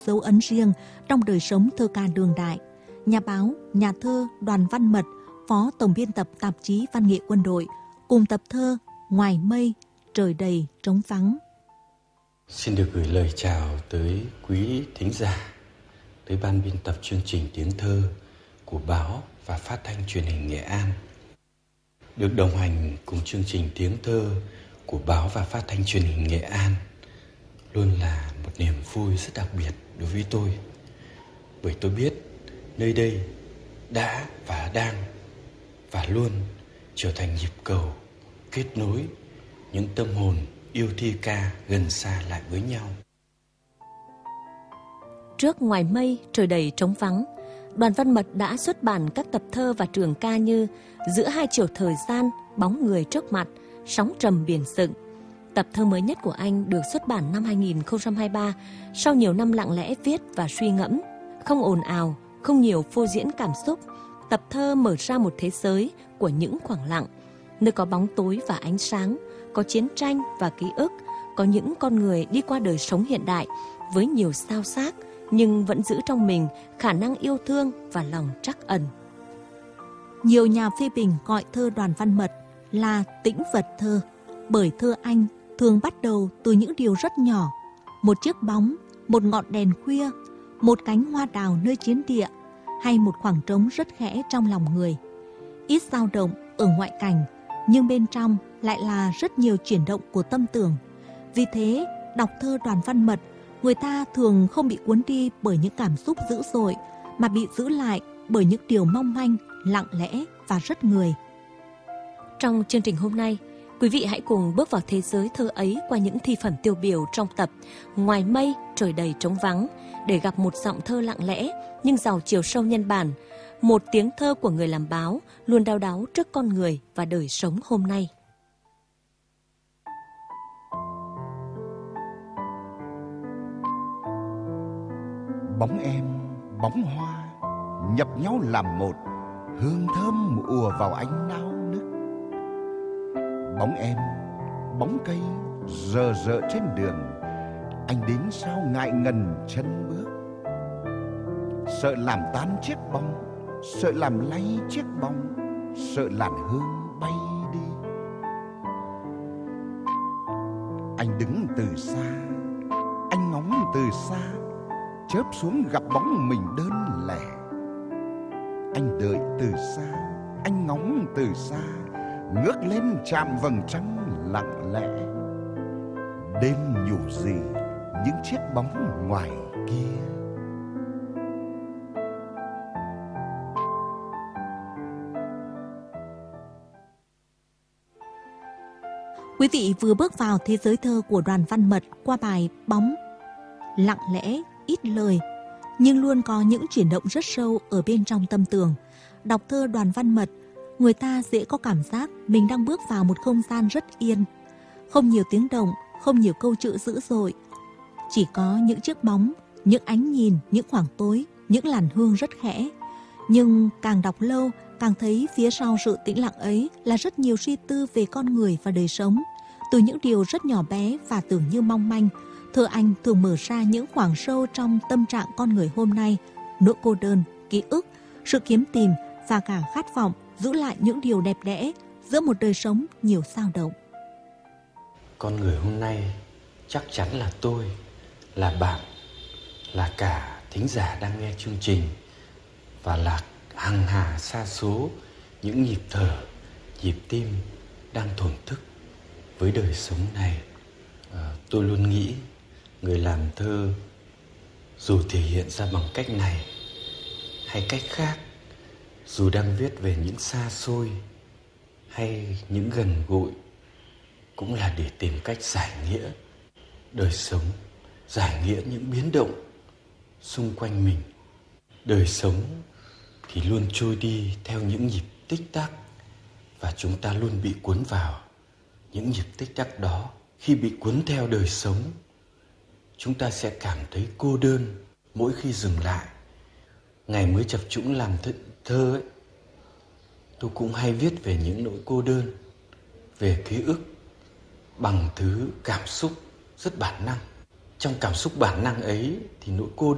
dấu ấn riêng trong đời sống thơ ca đương đại. Nhà báo, nhà thơ Đoàn Văn Mật, phó tổng biên tập tạp chí Văn nghệ Quân đội, cùng tập thơ Ngoài mây, trời đầy trống vắng. Xin được gửi lời chào tới quý thính giả, tới ban biên tập chương trình tiếng thơ của báo và phát thanh truyền hình Nghệ An. Được đồng hành cùng chương trình tiếng thơ của báo và phát thanh truyền hình Nghệ An luôn là một niềm vui rất đặc biệt đối với tôi. Bởi tôi biết nơi đây đã và đang và luôn trở thành nhịp cầu kết nối những tâm hồn yêu thi ca gần xa lại với nhau. Trước Ngoài mây, trời đầy trống vắng, Đoàn Văn Mật đã xuất bản các tập thơ và trường ca như Giữa hai chiều thời gian, Bóng người trước mặt, Sóng trầm biển sừng. Tập thơ mới nhất của anh được xuất bản năm 2023 sau nhiều năm lặng lẽ viết và suy ngẫm. Không ồn ào, không nhiều phô diễn cảm xúc, tập thơ mở ra một thế giới của những khoảng lặng, nơi có bóng tối và ánh sáng, có chiến tranh và ký ức, có những con người đi qua đời sống hiện đại với nhiều xao xác nhưng vẫn giữ trong mình khả năng yêu thương và lòng trắc ẩn. Nhiều nhà phê bình gọi thơ Đoàn Văn Mật là tĩnh vật thơ, bởi thơ anh thường bắt đầu từ những điều rất nhỏ, một chiếc bóng, một ngọn đèn khuya, một cánh hoa đào nơi chiến địa, hay một khoảng trống rất khẽ trong lòng người. Ít dao động ở ngoại cảnh, nhưng bên trong lại là rất nhiều chuyển động của tâm tưởng. Vì thế, đọc thơ Đoàn Văn Mật, người ta thường không bị cuốn đi bởi những cảm xúc dữ dội, mà bị giữ lại bởi những điều mong manh, lặng lẽ và rất người. Trong chương trình hôm nay, quý vị hãy cùng bước vào thế giới thơ ấy qua những thi phẩm tiêu biểu trong tập Ngoài mây, trời đầy trống vắng, để gặp một giọng thơ lặng lẽ nhưng giàu chiều sâu nhân bản, một tiếng thơ của người làm báo luôn đau đáu trước con người và đời sống hôm nay. Bóng em, bóng hoa nhập nhau làm một, hương thơm ùa vào ánh nao nức. Bóng em, bóng cây rờ rợ trên đường, anh đến sao ngại ngần chân bước. Sợ làm tan chiếc bóng, sợ làm lay chiếc bóng, sợ làn hương bay đi. Anh đứng từ xa, anh ngóng từ xa, chớp xuống gặp bóng mình đơn lẻ. Anh đợi từ xa, anh ngóng từ xa, ngước lên chạm vầng trăng lặng lẽ. Đêm nhủ gì những chiếc bóng ngoài kia. Quý vị vừa bước vào thế giới thơ của Đoàn Văn Mật qua bài Bóng. Lặng lẽ, ít lời, nhưng luôn có những chuyển động rất sâu ở bên trong tâm tưởng. Đọc thơ Đoàn Văn Mật, người ta dễ có cảm giác mình đang bước vào một không gian rất yên. Không nhiều tiếng động, không nhiều câu chữ dữ dội. Chỉ có những chiếc bóng, những ánh nhìn, những khoảng tối, những làn hương rất khẽ. Nhưng càng đọc lâu, càng thấy phía sau sự tĩnh lặng ấy là rất nhiều suy tư về con người và đời sống. Từ những điều rất nhỏ bé và tưởng như mong manh, thơ anh thường mở ra những khoảng sâu trong tâm trạng con người hôm nay, nỗi cô đơn, ký ức, sự kiếm tìm và cả khát vọng giữ lại những điều đẹp đẽ giữa một đời sống nhiều xao động. Con người hôm nay chắc chắn là tôi, là bạn, là cả thính giả đang nghe chương trình, và là hằng hà sa số những nhịp thở, nhịp tim đang thổn thức với đời sống này. Tôi luôn nghĩ người làm thơ dù thể hiện ra bằng cách này hay cách khác, dù đang viết về những xa xôi hay những gần gũi, cũng là để tìm cách giải nghĩa đời sống, giải nghĩa những biến động xung quanh mình. Đời sống thì luôn trôi đi theo những nhịp tích tắc, và chúng ta luôn bị cuốn vào những nhịp tích tắc đó. Khi bị cuốn theo đời sống, chúng ta sẽ cảm thấy cô đơn mỗi khi dừng lại. Ngày mới chập chững làm thơ ấy, tôi cũng hay viết về những nỗi cô đơn, về ký ức bằng thứ cảm xúc rất bản năng. Trong cảm xúc bản năng ấy thì nỗi cô